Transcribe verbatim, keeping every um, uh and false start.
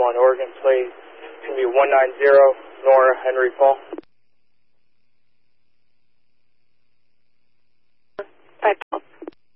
on Oregon plate. It's going to be one nine zero Nora Henry Paul.